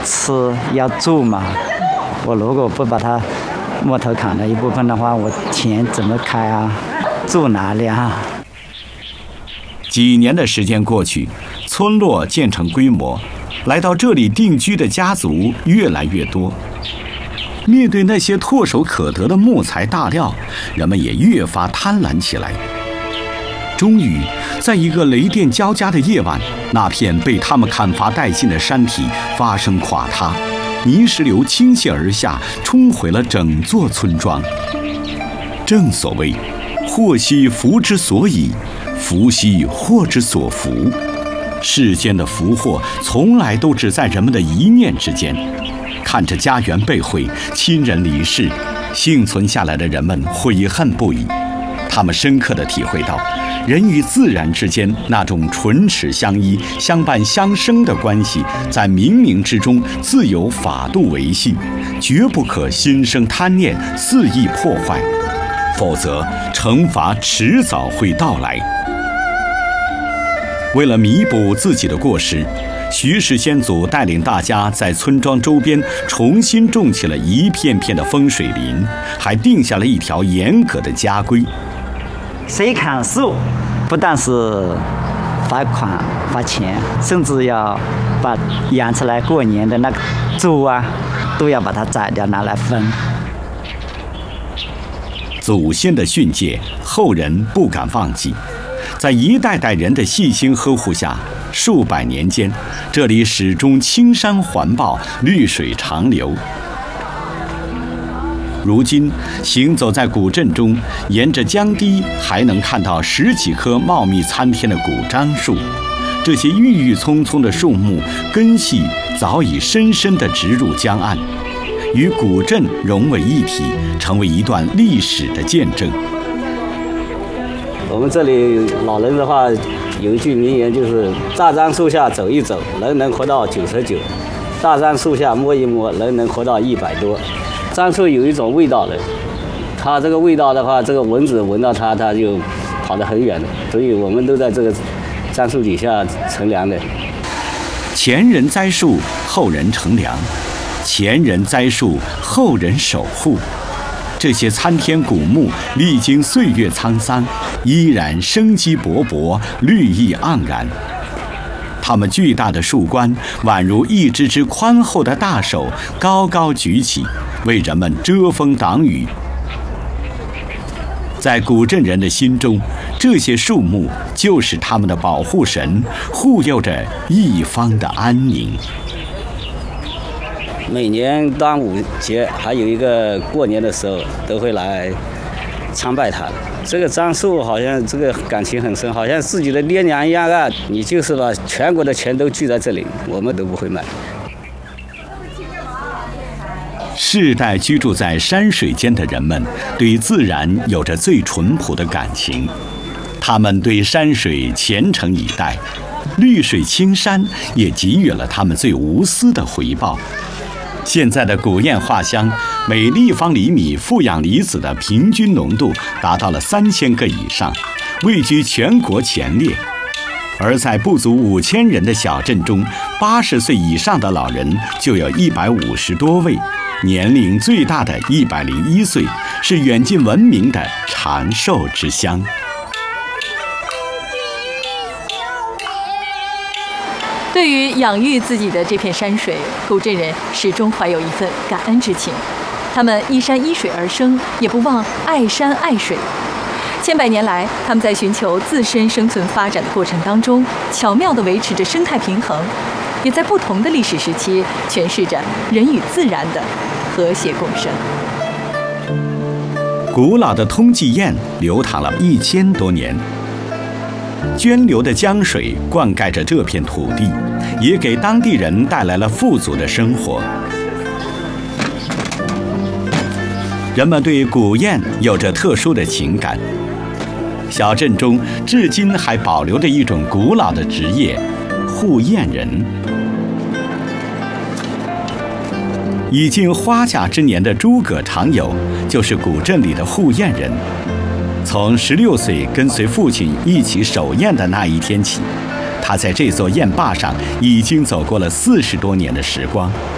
吃要住嘛。我如果不把它木头砍了一部分的话，我钱怎么开啊？住哪里啊？ 几年的时间过去，村落渐成规模，来到这里定居的家族越来越多。面对那些唾手可得的木材大料，人们也越发贪婪起来。终于，在一个雷电交加的夜晚，那片被他们砍伐殆尽的山体发生垮塌，泥石流倾泻而下，冲毁了整座村庄。正所谓，祸兮福之所倚，福兮祸之所伏。世间的福祸从来都只在人们的一念之间。看着家园被毁，亲人离世，幸存下来的人们悔恨不已。他们深刻地体会到，人与自然之间那种唇齿相依、相伴相生的关系，在冥冥之中自有法度维系，绝不可心生贪念，肆意破坏，否则惩罚迟早会到来。为了弥补自己的过失，徐氏先祖带领大家在村庄周边重新种起了一片片的风水林，还定下了一条严格的家规： 谁砍树，不但是罚款罚钱，甚至要把养出来过年的那个猪啊，都要把它宰掉拿来分。 祖先的训诫，后人不敢忘记。在一代代人的细心呵护下，数百年间，这里始终青山环抱，绿水长流。如今行走在古镇中，沿着江堤还能看到10几棵茂密参天的古樟树。这些郁郁葱葱的树木根系早已深深地植入江岸，与古镇融为一体，成为一段历史的见证。 我们这里老人的话有一句名言，就是大樟树下走一走，人能活到99；大樟树下摸一摸，人能活到100多。樟树有一种味道的，它这个味道的话，这个蚊子闻到它就跑得很远的，所以我们都在这个樟树底下乘凉的。 前人栽树，后人乘凉；前人栽树，后人守护。这些参天古木历经岁月沧桑，依然生机勃勃，绿意盎然。它们巨大的树冠宛如一只只宽厚的大手，高高举起，为人们遮风挡雨。在古镇人的心中，这些树木就是他们的保护神，护佑着一方的安宁。 每年端午节还有一个过年的时候，都会来参拜它。这个樟树好像这个感情很深，好像自己的爹娘一样啊！你就是把全国的钱都聚在这里，我们都不会卖。 世代居住在山水间的人们，对自然有着最淳朴的感情，他们对山水虔诚以待，绿水青山也给予了他们最无私的回报。现在的古堰画乡，每立方厘米负氧离子的平均浓度达到了3000个以上，位居全国前列。而在不足5000人的小镇中，80岁以上的老人就有150多位，年龄最大的101岁，是远近闻名的长寿之乡。 对于养育自己的这片山水，古镇人始终怀有一份感恩之情。他们依山依水而生，也不忘爱山爱水。千百年来，他们在寻求自身生存发展的过程当中，巧妙地维持着生态平衡，也在不同的历史时期诠释着人与自然的和谐共生。 古老的通济堰流淌了1000多年，涓流的江水灌溉着这片土地，也给当地人带来了富足的生活。人们对古堰有着特殊的情感。小镇中至今还保留着一种古老的职业——护堰人。已经花甲之年的诸葛长友就是古镇里的护堰人。从16岁跟随父亲一起守堰的那一天起，他在这座堰坝上已经走过了40多年的时光。